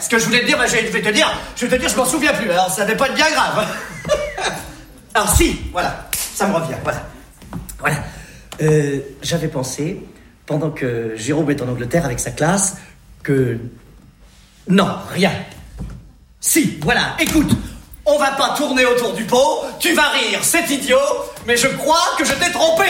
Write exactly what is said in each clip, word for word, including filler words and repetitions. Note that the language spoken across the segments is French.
ce que je voulais te dire, bah, je vais te dire, je vais te dire, je m'en souviens plus. Alors, ça n'est pas bien grave. Alors, si, voilà, ça me revient, voilà. Voilà. Euh, j'avais pensé, pendant que Jérôme est en Angleterre avec sa classe, que... Non, rien. Si, voilà, écoute, on va pas tourner autour du pot, tu vas rire, c'est idiot, mais je crois que je t'ai trompé.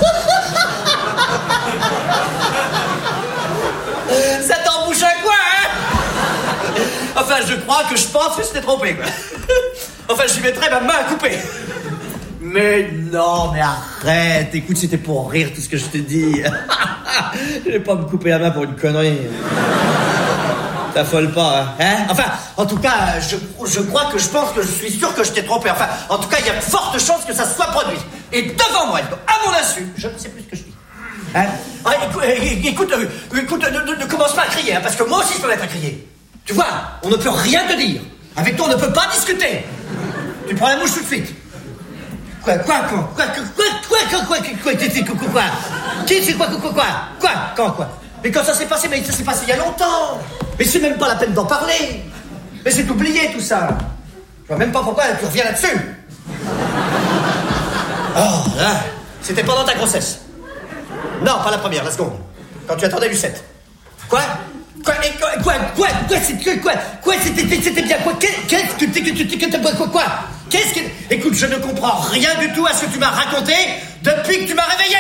Ça t'embouche à quoi, hein? Enfin, je crois que je pense que je t'ai trompé, quoi. Enfin, j'y mettrai ma main à couper. Mais non, mais arrête, écoute, c'était pour rire tout ce que je te dis. Je vais pas me couper la main pour une connerie. T'affole pas, hein, hein? Enfin, en tout cas, je, je crois que je pense que je suis sûr que je t'ai trompé. Enfin, en tout cas, il y a de fortes chances que ça se soit produit. Et devant moi, à mon insu, je ne sais plus ce que je dis. Hein? Ah, écoute, écoute, euh, écoute, ne, ne, ne commence pas à crier, hein, parce que moi aussi je peux mettre à crier. Tu vois, on ne peut rien te dire. Avec toi, on ne peut pas discuter. Tu prends la mouche tout de suite. Quoi, quoi, quoi, quoi, quoi, quoi, quoi, quoi, quoi, quoi, quoi, qui c'est quoi, quoi, quoi, quoi, quand, quoi? Mais quand ça s'est passé, mais ça s'est passé il y a longtemps. Mais c'est même pas la peine d'en parler. Mais c'est oublié tout ça. Je vois même pas pourquoi tu reviens là-dessus. Oh, là, c'était pendant ta grossesse. Non, pas la première, la seconde. Quand tu attendais Lucette. Quoi? Quoi? Quoi? Quoi? Quoi? Quoi? C'était quoi? Quoi? C'était, c'était bien quoi? Qu'est-ce que tu, tu, tu, quoi? Quoi? Qu'est-ce que... Écoute, je ne comprends rien du tout à ce que tu m'as raconté depuis que tu m'as réveillé.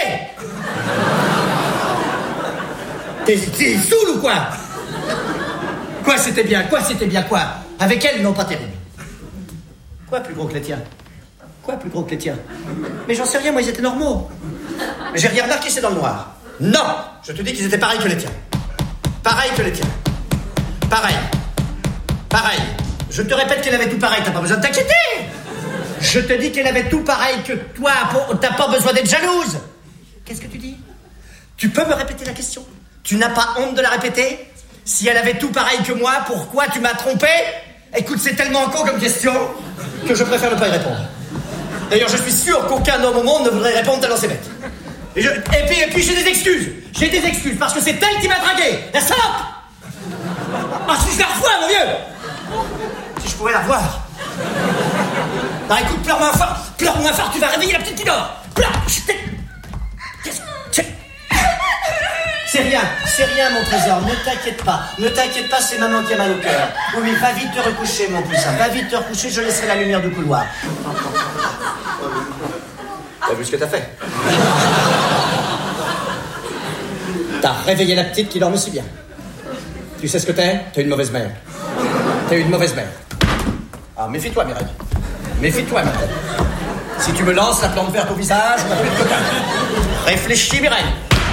T'es, t'es saoul ou quoi? Quoi, c'était bien? Quoi, c'était bien quoi? Avec elle, non, pas terrible. Quoi, plus gros que les tiens? Quoi, plus gros que les tiens? Mais j'en sais rien, moi, ils étaient normaux. Mais j'ai rien remarqué, c'est dans le noir. Non, je te dis qu'ils étaient pareils que les tiens. Pareil que les tiens. Pareil. Pareil. Je te répète qu'elle avait tout pareil, t'as pas besoin de t'inquiéter. Je te dis qu'elle avait tout pareil que toi, t'as pas besoin d'être jalouse. Qu'est-ce que tu dis? Tu peux me répéter la question? Tu n'as pas honte de la répéter? Si elle avait tout pareil que moi, pourquoi tu m'as trompé? Écoute, c'est tellement con comme question que je préfère ne pas y répondre. D'ailleurs, je suis sûr qu'aucun homme au monde ne voudrait répondre tellement c'est bête. Et, je, et puis, et puis j'ai des excuses. J'ai des excuses parce que c'est elle qui m'a dragué. La salope. Ah, si je la revois, mon vieux. Si je pourrais la revoir. Non, écoute, pleure-moi fort. Pleure-moi fort, tu vas réveiller la petite qui dort. Pleure. Qu'est-ce que... C'est rien, c'est rien, mon trésor, ne t'inquiète pas. Ne t'inquiète pas, c'est maman qui a mal au cœur. Oui, oui, va vite te recoucher, mon poussin. Va vite te recoucher, je laisserai la lumière du couloir. T'as vu ce que t'as fait? T'as réveillé la petite qui dorme si bien. Tu sais ce que t'es? T'es une mauvaise mère. T'es une mauvaise mère. Ah, méfie-toi, Mireille. Méfie-toi, ma tête. Si tu me lances la plante verte au visage, on n'a plus de copain. Réfléchis, Mireille.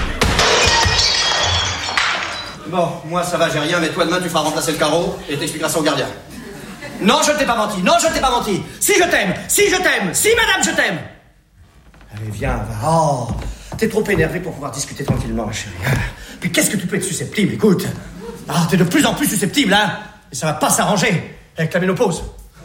Bon, moi ça va, j'ai rien, mais toi demain tu feras remplacer le carreau et t'expliqueras ça au gardien. Non, je ne t'ai pas menti, non, je ne t'ai pas menti. Si je t'aime, si je t'aime, si madame je t'aime. Allez, viens, va. Oh, t'es trop énervé pour pouvoir discuter tranquillement, ma chérie. Puis qu'est-ce que tu peux être susceptible, écoute. Ah, t'es de plus en plus susceptible, hein. Et ça va pas s'arranger avec la ménopause.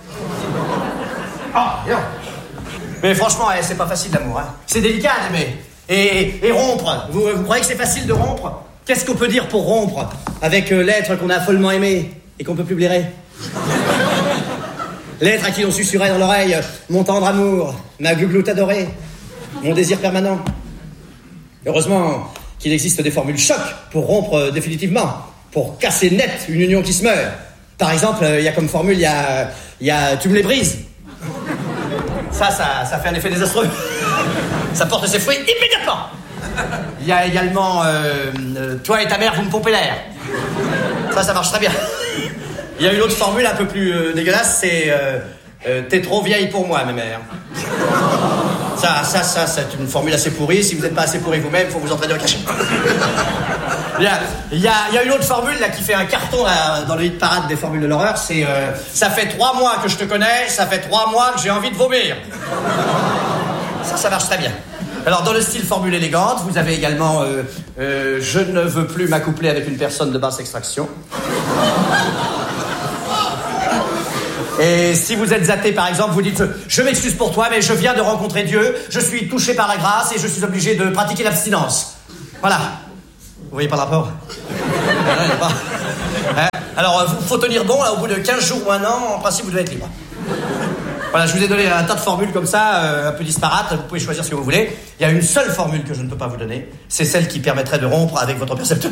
Ah, oh, bien. Mais franchement, eh, c'est pas facile l'amour, hein. C'est délicat d'aimer. Et, et rompre, vous, vous croyez que c'est facile de rompre? Qu'est-ce qu'on peut dire pour rompre avec euh, l'être qu'on a follement aimé et qu'on peut plus blairer? L'être à qui l'on susurrait dans l'oreille mon tendre amour, ma gugloute adorée, mon désir permanent. Heureusement qu'il existe des formules choc pour rompre euh, définitivement, pour casser net une union qui se meurt. Par exemple, il euh, y a comme formule, il y a, y a tu me les brises. Ça, ça, ça fait un effet désastreux. Ça porte ses fruits immédiatement. Il y a également euh, euh, toi et ta mère, vous me pompez l'air. Ça, ça marche très bien. Il y a une autre formule un peu plus euh, dégueulasse, c'est euh, euh, t'es trop vieille pour moi, ma mère. Ça, ça, ça, c'est une formule assez pourrie. Si vous n'êtes pas assez pourri vous-même, il faut vous entraîner au cachet. Il y a, il y a, il y a une autre formule là qui fait un carton là, dans le hit parade des formules de l'horreur. C'est euh, ça fait trois mois que je te connais, ça fait trois mois que j'ai envie de vomir. Ça, ça marche très bien. Alors, dans le style formule élégante, vous avez également euh, euh, je ne veux plus m'accoupler avec une personne de basse extraction. Et si vous êtes athée, par exemple, vous dites je m'excuse pour toi, mais je viens de rencontrer Dieu, je suis touché par la grâce et je suis obligé de pratiquer l'abstinence. Voilà. Vous voyez pas le rapport? Voilà, il n'y a pas. Hein? Alors, il faut tenir bon, là, au bout de quinze jours ou un an, en principe, vous devez être libre. Voilà, je vous ai donné un tas de formules comme ça, euh, un peu disparates, vous pouvez choisir ce que vous voulez. Il y a une seule formule que je ne peux pas vous donner, c'est celle qui permettrait de rompre avec votre percepteur.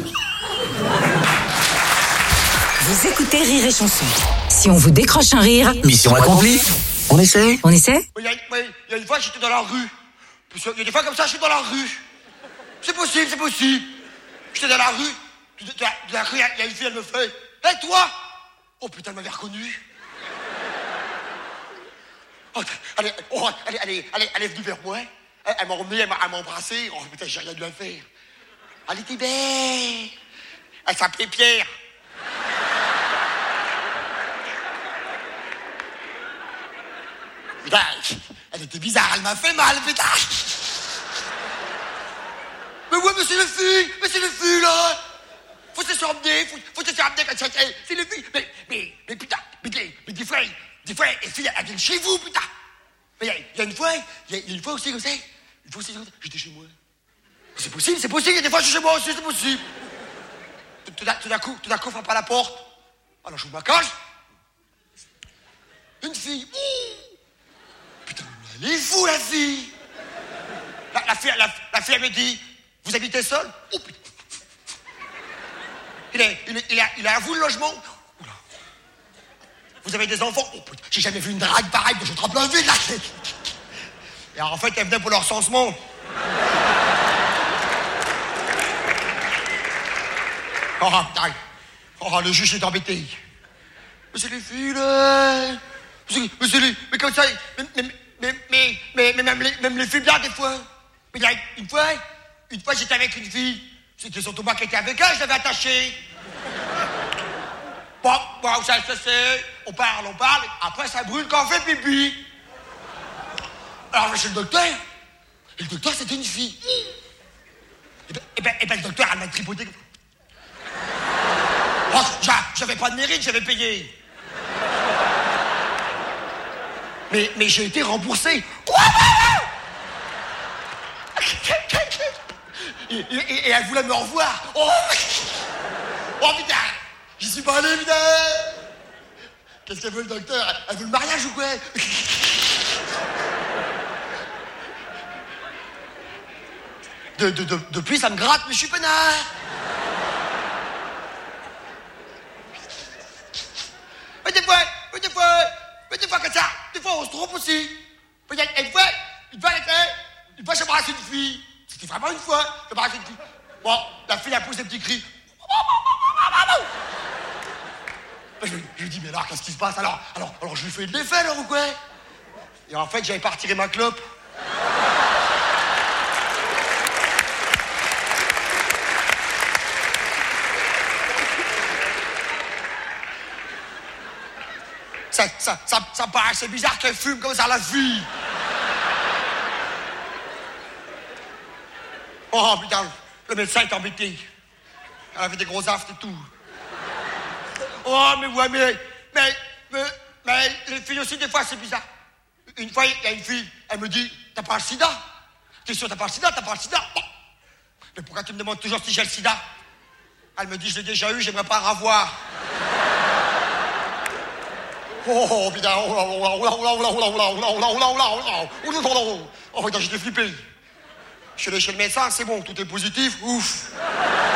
Vous écoutez Rire et Chanson. Si on vous décroche un rire... Mission accomplie. On essaie On essaie? Il y, a, il y a une fois, j'étais dans la rue. Il y a des fois comme ça, je suis dans la rue. C'est possible, c'est possible. J'étais dans la rue. De, de, de, la, de la rue, il y a une fille, elle me fait « Hé, hey, toi !» Oh putain, elle m'avait reconnu. Oh, allez, oh, allez, allez, allez, elle est venue vers moi. Elle, elle m'a emmené, elle m'a embrassé. Oh putain, j'ai rien dû à faire. Elle était belle. Elle s'appelait Pierre. Putain, elle était bizarre, elle m'a fait mal, putain. Mais ouais, mais c'est le fille, mais c'est le fille, là. Faut se faire emmener, faut, faut se faire emmener quand c'est, c'est le fille. Mais, mais, mais putain, mais des, mais des fois, des fois, les filles, elles viennent chez vous, putain. Mais il y, y a une fois, il y, y a une fois aussi, comme ça, une fois aussi, comme ça, j'étais chez moi. C'est possible, c'est possible, il y a des fois, je suis chez moi aussi, c'est possible. Tout d'un, tout d'un coup, tout d'un coup, on frappe à la porte. Alors, je vous ma cage. Une fille. Ouh. Putain, elle est fou, la fille. La, la fille, la, la fille, elle me dit, vous habitez seul? Oh putain. Il est, il est, il est, il est à vous le logement? Oula. Vous avez des enfants? Oh putain, j'ai jamais vu une drague pareille, je trempe la vide là. Et alors, en fait, elle venait pour le recensement. Oh putain. Oh, le juge est embêté. Mais c'est les filles là. Mais c'est les, mais comme ça, mais, mais, mais, mais, mais, mais même, les, même les filles bien des fois. Mais il y a une fois, une fois j'étais avec une fille. C'était son Thomas qui était avec elle, je l'avais attachée. Bon, bon, ça, ça c'est. On parle, on parle, après ça brûle quand on fait pipi. Alors je vais chez le docteur. Et le docteur, c'était une fille. Et ben, et ben, et ben le docteur, elle m'a tripoté. Oh, j'avais pas de mérite, j'avais payé. Mais, mais j'ai été remboursé. Et, et, et elle voulait me revoir. Oh, oh putain, j'y suis pas allé, putain. Qu'est-ce qu'elle veut, le docteur? Elle veut le mariage ou quoi? de, de, de, Depuis, ça me gratte, mais je suis peinard. Mais des fois, mais des fois, mais des fois comme ça, des fois on se trompe aussi. Mais une fois, une fois, une fois, j'embrasse une fille. C'était vraiment une fois, j'embrasse une fille. Bon, la fille a poussé un petit cri. Je, je lui dis, mais alors, qu'est-ce qui se passe alors, alors, alors, je lui fais de l'effet, alors, ou quoi? Et en fait, j'avais pas retiré ma clope. Ça, ça, ça, ça me paraît assez bizarre qu'elle fume comme ça, la fille. Oh putain, le médecin est embêté. Elle avait des gros aftes et tout. Oh mais ouais, mais, mais, mais, mais les filles aussi, des fois, c'est bizarre. Une fois, il y a une fille, elle me dit, t'as pas le sida? T'es sûr, t'as pas le sida? T'as pas le sida? Oh. Mais pourquoi tu me demandes toujours si j'ai le sida? Elle me dit, je l'ai déjà eu, j'aimerais pas le revoir. Oh putain, oh là, oh là, oh là, oh là, oh là, oh là, oh là, oh là, oh là, oh là, oh là, oh là, oh là, oh putain, j'étais flippé. Je suis allé chez le médecin, c'est bon, tout est positif, ouf.